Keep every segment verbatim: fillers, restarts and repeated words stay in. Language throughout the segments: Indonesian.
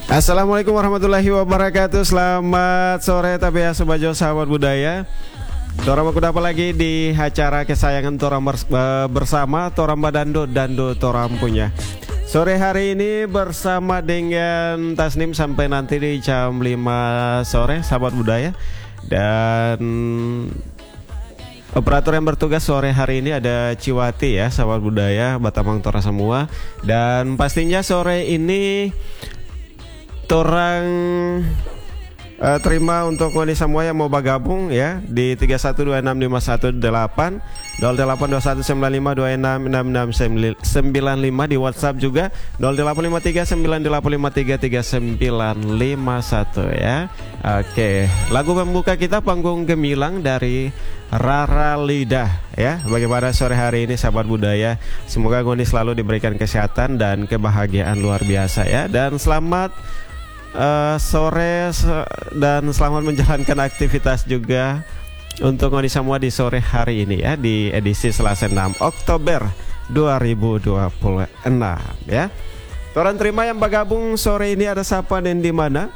Assalamualaikum warahmatullahi wabarakatuh. Selamat sore Tabea Sobajo sahabat budaya. Torang aku dapat lagi di acara kesayangan Torang bersama Torang Badando Dando Torang punya. Sore hari ini bersama dengan Tasnim sampai nanti di jam lima sore sahabat budaya. Dan operator yang bertugas sore hari ini ada Ciwati ya sahabat budaya, Batamang Tora semua. Dan pastinya sore ini Torang uh, terima untuk ngoni semua yang mau bergabung ya di tiga satu dua enam lima satu delapan nol delapan dua satu sembilan lima dua enam enam enam sembilan lima, di WhatsApp juga nol delapan lima tiga sembilan delapan lima tiga tiga sembilan lima satu ya. Oke, lagu pembuka kita Panggung Gemilang dari Rara Lidah ya. Bagaimana sore hari ini sahabat budaya? Semoga ngoni selalu diberikan kesehatan dan kebahagiaan luar biasa ya. Dan selamat Uh, sore dan selamat menjalankan aktivitas juga untuk ngoni semua di sore hari ini ya, di edisi Selasa enam Oktober dua ribu dua puluh enam ya. Toran terima yang bergabung sore ini, ada siapa dan di mana?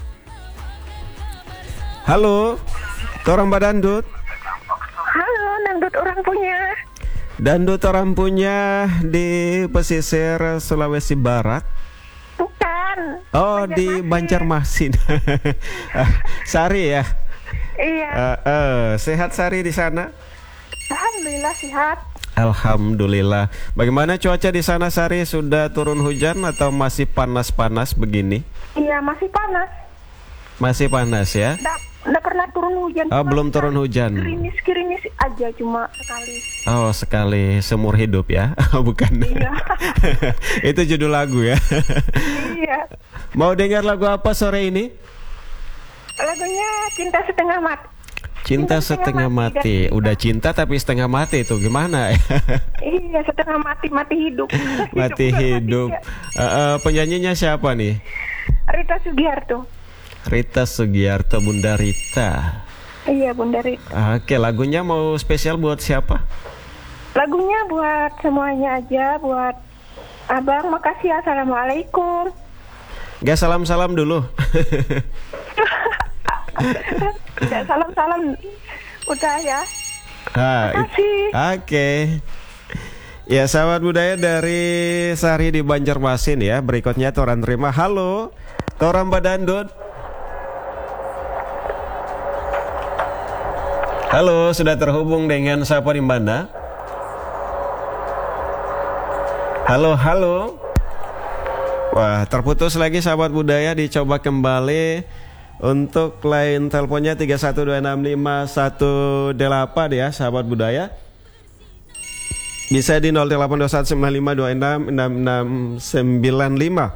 Halo, Toran Badandut. Halo, Dandut orang punya. Dandut orang punya di pesisir Sulawesi Barat. Bukan. Oh, di Banjarmasin. Sari ya. Iya. Uh, uh, sehat Sari di sana? Alhamdulillah sehat. Alhamdulillah. Bagaimana cuaca di sana Sari? Sudah turun hujan atau masih panas-panas begini? Iya, masih panas. Masih panas ya? Nggak, nggak pernah turun hujan. Oh, belum turun hujan. Gerimis-gerimis aja cuma sekali. Oh, sekali seumur hidup ya? Bukan. Iya. Itu judul lagu ya. Iya. Mau dengar lagu apa sore ini? Lagunya Cinta Setengah Mati. Cinta, Cinta setengah, setengah mati, mati. Udah cinta tapi setengah mati itu gimana? Iya, setengah mati, mati hidup. Mati hidup. hidup. Uh, uh, penyanyinya siapa nih? Rita Sugiarto. Rita Sugiarto, Bunda Rita. Iya, Bunda Rita. Oke, lagunya mau spesial buat siapa? Lagunya buat semuanya aja, buat Abang. Makasih, assalamualaikum. Gak salam-salam dulu. Gak salam-salam. Udah ya. Ah, makasih. Oke. Okay. Ya, sahabat budaya dari Sari di Banjarmasin ya. Berikutnya Toran terima. Halo, Toran Badandut. Halo, sudah terhubung dengan siapa di mana? Halo, halo. Wah, terputus lagi sahabat budaya, dicoba kembali untuk line teleponnya tiga satu dua enam lima satu delapan ya sahabat budaya. Bisa di nol delapan dua satu sembilan lima dua enam enam enam sembilan lima.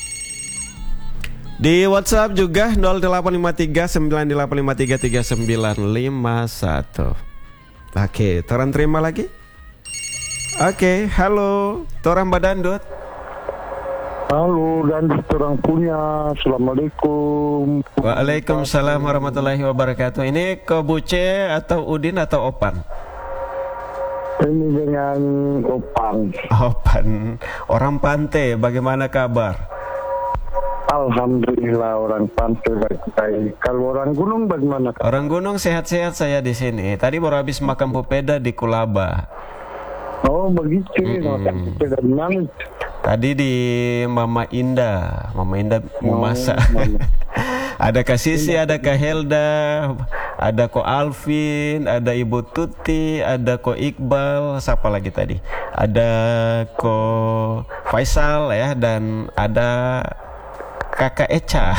Di WhatsApp juga nol delapan lima tiga sembilan delapan lima tiga tiga sembilan lima satu. Oke, Toran terima lagi. Oke, halo, Toran Badandut. Halo, Dandut orang punya. Assalamualaikum. Waalaikumsalam warahmatullahi wabarakatuh. Ini Kobuce atau Udin atau Opan? Ini dengan Opan. Opan, orang Pantai. Bagaimana kabar? Alhamdulillah, orang pantai baik-baik. Kalau orang gunung bagaimana? Orang gunung sehat-sehat saya di sini. Tadi baru habis makan pupeda di Kulaba. Oh begitu. Makan pupeda di mana? Tadi di Mama Indah. Mama Indah mau masak. Oh, ada Kak Sisi, ada Kak Helda, ada Ko Alvin, ada Ibu Tuti, ada Ko Iqbal, siapa lagi tadi? Ada Ko Faisal ya, dan ada Kakak Eca.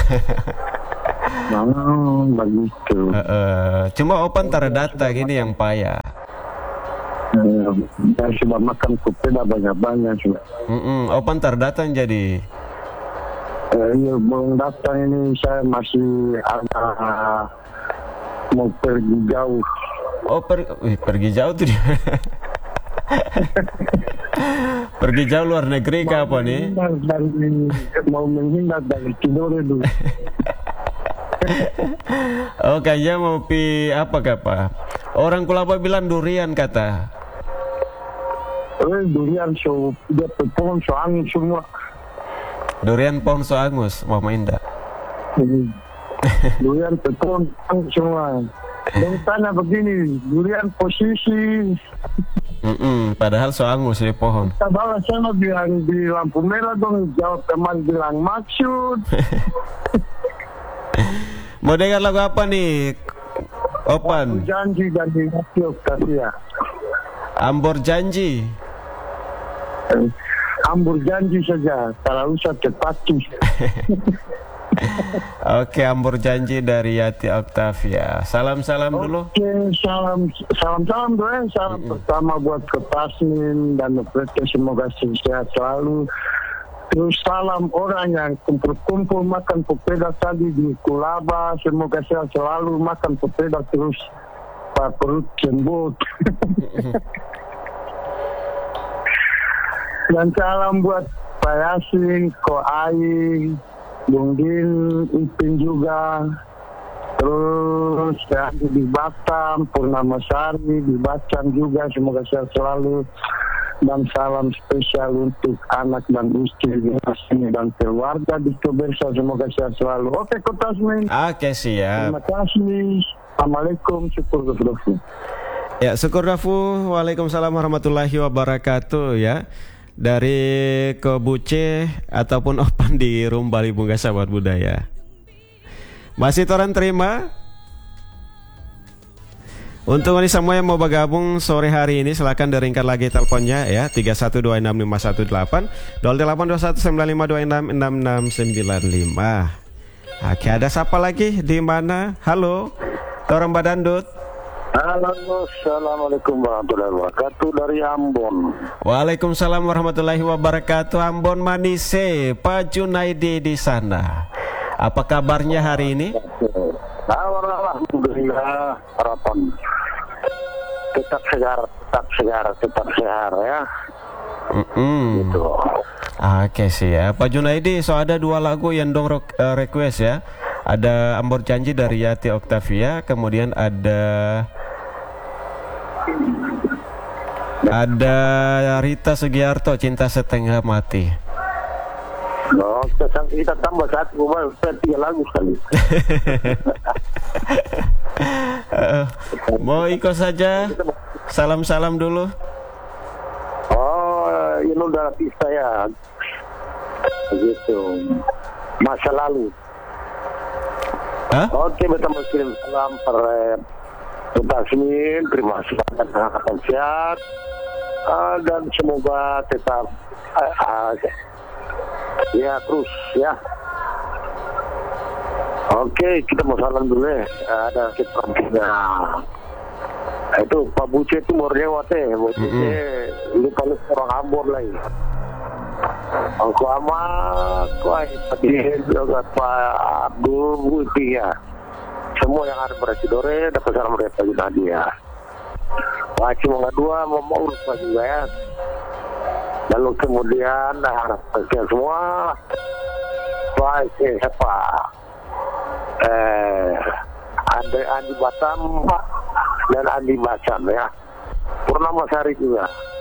Oh, begitu. uh, uh, Cuma Opan tara data gini yang payah. Dan sudah makan pupeda banyak-banyak sudah. Mm-mm, Opan tara datang jadi. Eh, iya, belum datang ini, saya masih ada mau pergi jauh. Oh per, wih, pergi jauh tuh dia. Pergi jauh luar negeri ke apa nih? Dari, mau menghindar dari tidur itu. Oh kayaknya mau pi apa kapa? Orang Kulaba bilang durian kata. Eh durian so dia pohon so angin semua. Durian pohon soangus, Mama Indah. Hmm. Durian tekun semua. Dan tanya begini, durian posisi. Mm-mm, padahal soangus di pohon. Kita bawa sana bilang di lampu merah dong, jawab teman bilang maksud. Mau dengar lagu apa nih, Opan? Janji dan Yati Octavia. Ambor Janji. Ambur janji saja, kalau usah tepati. Oke, Ambur Janji dari Yati Octavia. Salam-salam dulu. Oke, salam salam salam dulu. Salam mm-hmm. pertama buat ke Tasmin dan mereka semoga sehat selalu. Terus salam orang yang kumpul-kumpul makan popeda tadi di Kulaba, semoga sehat selalu, makan popeda terus Pak perut cembut. Dan salam buat Pak Yasin, Ko Aing, Bung Din, Ipin juga. Terus ya, di Batam, Purnama Sari, di Batam juga, semoga sehat selalu. Dan salam spesial untuk anak dan istri dan keluarga di Kebersa, semoga sehat selalu. Oke, Ko Tasmin. Oke, siap. Terima kasih. Assalamualaikum, syukur Rafu. Ya, syukur Rafu. Waalaikumsalam warahmatullahi wabarakatuh ya. Dari Kebuce ataupun Opan di Rum Bali Bunga Sahabat Budaya. Masih toran terima. Untuk ini semua yang mau bergabung sore hari ini silakan diringkat lagi teleponnya ya, tiga satu dua enam lima satu delapan dua delapan dua satu sembilan lima dua enam enam enam sembilan lima. Oke, ada siapa lagi di mana? Halo, Torang Badandut. Halo, assalamualaikum warahmatullahi wabarakatuh dari Ambon. Waalaikumsalam warahmatullahi wabarakatuh. Ambon Manise, Pak Junaidi di sana. Apa kabarnya hari ini? Alhamdulillah, harapan tetap segar, tetap segar, tetap segar ya. Mm-mm. Gitu. Oke sih ya, Pak Junaidi. So ada dua lagu yang dong uh, request ya. Ada Ambor Janji dari Yati Octavia, kemudian ada ada Rita Sugiarto, Cinta Setengah Mati. Oh, kita, kita tambah satu, tiga lagu sekali. uh, mau ikut saja. Salam-salam dulu. Oh, ini udah pista ya. Begitu. Masa lalu. Hah? Oke, betul, kirim salam per Tasmin, terima kasih dan harapan sehat uh, dan semoga tetap uh, uh, ya terus ya. Oke, kita mau salam dulu ya. Ada kita punya itu Pak Buce itu Mordewa teh, Buce mm-hmm. Lupa lupa orang Ambon lagi. Aku amat, kuai tadi juga Pak Abdul Buti ya. Semua yang ada Brasidore dapat salam dari Pak Junadia. Pak Cimo dua mau mau lupa juga ya. Lalu kemudian nah, semua Pak siapa? Eh, Andi Andi Batam dan Andi Bacan ya. Purnama Sari juga.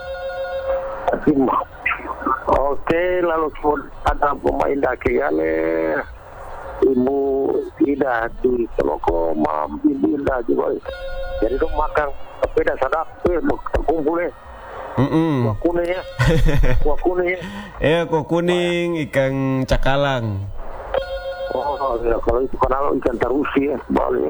Oke, lalu kemudian ada pemain Dakegale, Ibu Ida di Teloko, Mam Ibu Ida juga. Jadi dong makan sepeda sadap tuh terkumpul ya. Mm-mm. Kuah kuning ya. Kuah kuning ya. Eh, kuah kuning, ikan cakalang. Oh, ya, kalau itu kan ikan terusi ya, boleh.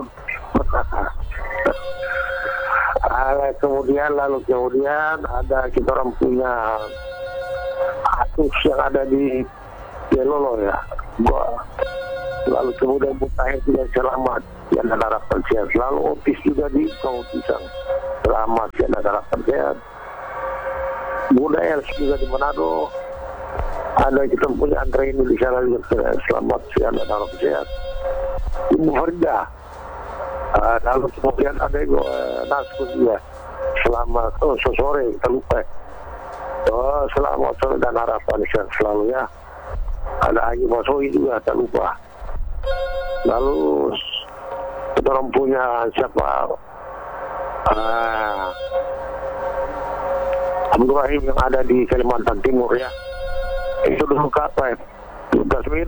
Ah, kemudian lalu kemudian ada kita orang punya Atus yang ada di Jelolo ya. Gua lalu kemudian Butahir juga selamat yang ada harapan sehat. Lalu Otis juga di Kau Pisang selamat yang ada harapan sehat. Budaya juga di Manado. Ada kita punya Andre ini di sana juga selamat sehat dan harapan sehat. Ibu Farida. Uh, lalu kemudian ada gue uh, Nasku juga selamat oh sore kita lupa oh selamat sore dan harapan sehat selalu ya. Ada Haji Masoi juga tak lupa. Lalu kita orang punya siapa uh, Abdul Rahim yang ada di Kalimantan Timur ya. Itu dulu apa ya Tasmin.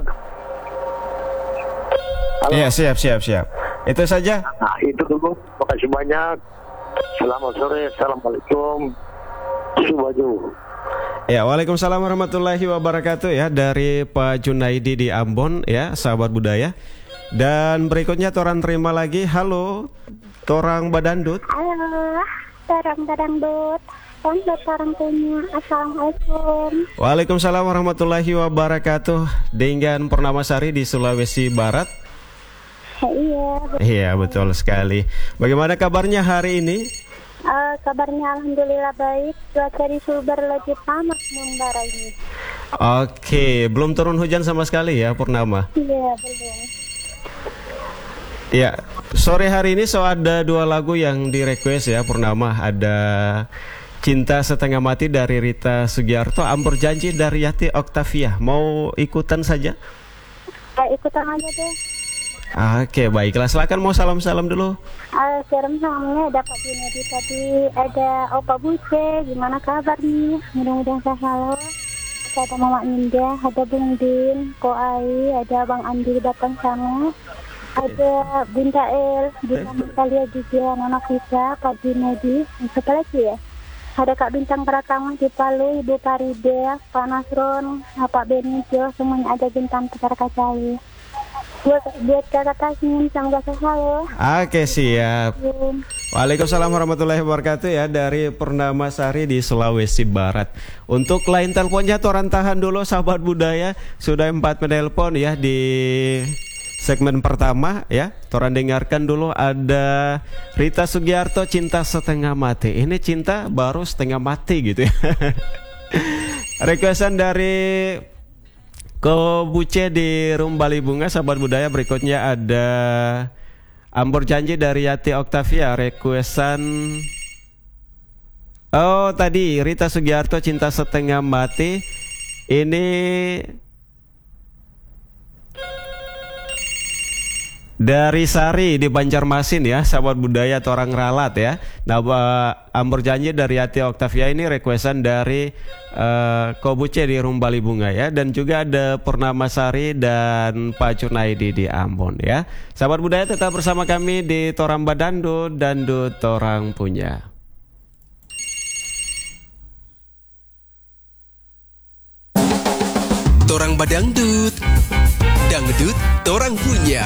Iya, siap, siap, siap. Itu saja. Nah, itu dulu. Makasih banyak. Selamat sore. Assalamualaikum. Subaju. Ya, waalaikumsalam warahmatullahi wabarakatuh ya, dari Pak Junaidi di Ambon ya, sahabat budaya. Dan berikutnya Toran terima lagi. Halo, Torang Badandut. Halo, Torang Badandut. Selamat orang punya. Assalamualaikum. Waalaikumsalam warahmatullahi wabarakatuh. Dengan Purnamasari di Sulawesi Barat. Iya. Iya, betul sekali. Bagaimana kabarnya hari ini? Uh, kabarnya alhamdulillah baik. Cuaca di Sulbar lagi panas membara ini. Oke, belum turun hujan sama sekali ya, Purnama? Iya, belum. Ya, sore hari ini so ada dua lagu yang di request ya, Purnama. Ada Cinta Setengah Mati dari Rita Sugiarto, Ampur Janji dari Yati Octavia. Mau ikutan saja? Uh, ikutan aja deh. Oke, baiklah. Silakan mau salam-salam dulu. Uh, Salam salamnya dapat Junedi tadi. Ada Opa Buce, gimana kabar nih? Mudah-mudahan sehat. Ada Mama Ninda, ada Bung Din, Ko Ai, ada Bang Andi datang sana. Ada Binta El, Binta Mekalia juga, Nona Kisah, Pak Junedi. Siapa lagi ya? Ada Kak Bintang Pratama di Palu, Ibu Parida, Pak Nasron, Pak Benicio, semuanya ada Bintang Petar Kacai. Buat buat kakak Tasmin sang bahasa halo. Oke, siap. Waalaikumsalam warahmatullahi wabarakatuh ya, dari Purnamasari di Sulawesi Barat. Untuk lain teleponnya Toran tahan dulu sahabat budaya. Sudah empat menelpon ya di segmen pertama ya. Toran dengarkan dulu, ada Rita Sugiarto, Cinta Setengah Mati. Ini cinta baru setengah mati gitu ya. Requestan dari Ko Buce di Rumbali Bunga, sahabat budaya. Berikutnya ada Ampur Janji dari Yati Octavia. Requestan, oh tadi Rita Sugiarto, Cinta Setengah Mati. Ini dari Sari di Banjarmasin ya, sahabat budaya atau orang ralat ya. Nah, Ampur Janji dari Yati Octavia ini requestan dari uh, Kobuce di Rumbali Bunga ya. Dan juga ada Purnamasari dan Pak Junaidi di Ambon ya. Sahabat budaya tetap bersama kami di Torang Badandut, Dandut Torang Punya. Torang Badangdut, Dangdut Torang Punya.